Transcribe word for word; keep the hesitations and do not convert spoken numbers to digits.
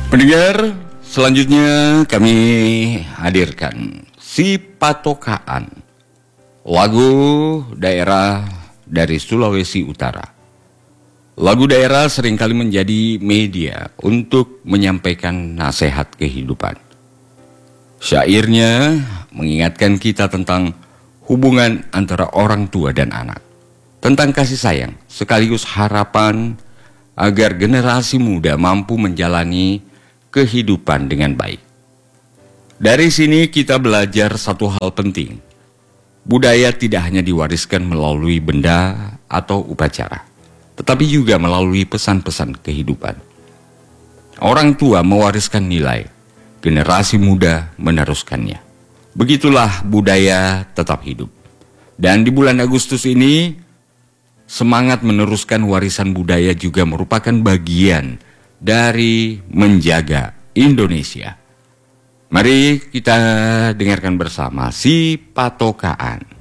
Pendengar, selanjutnya kami hadirkan Si Patokaan, lagu daerah dari Sulawesi Utara. Lagu daerah seringkali menjadi media untuk menyampaikan nasihat kehidupan. Syairnya mengingatkan kita tentang hubungan antara orang tua dan anak, tentang kasih sayang sekaligus harapan agar generasi muda mampu menjalani kehidupan dengan baik. Dari sini kita belajar satu hal penting. Budaya tidak hanya diwariskan melalui benda atau upacara, tetapi juga melalui pesan-pesan kehidupan. Orang tua mewariskan nilai, generasi muda meneruskannya. Begitulah budaya tetap hidup. Dan di bulan Agustus ini, semangat meneruskan warisan budaya juga merupakan bagian dari menjaga Indonesia. Mari kita dengarkan bersama Si Patokaan.